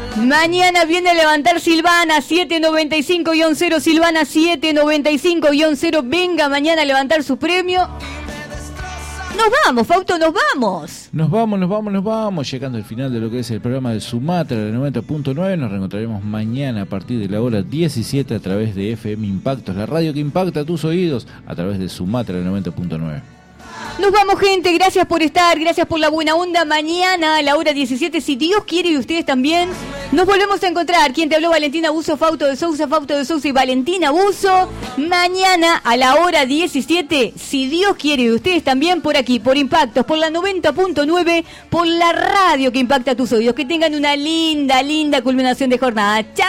Mañana viene a levantar Silvana 795-0, Silvana 795-0. Venga mañana a levantar su premio. Nos vamos, Fausto, nos vamos. Nos vamos. Llegando al final de lo que es el programa de Sumatra de 90.9. Nos reencontraremos mañana a partir de la hora 17 a través de FM Impactos, la radio que impacta tus oídos, a través de Sumatra de 90.9. Nos vamos, gente, gracias por estar, gracias por la buena onda. Mañana a la hora 17, si Dios quiere y ustedes también, nos volvemos a encontrar. Quien te habló, Valentina Buzo, Fausto de Sousa y Valentina Buzo. Mañana a la hora 17, si Dios quiere y ustedes también, por aquí, por Impactos, por la 90.9, por la radio que impacta tus oídos. Que tengan una linda culminación de jornada. ¡Chao!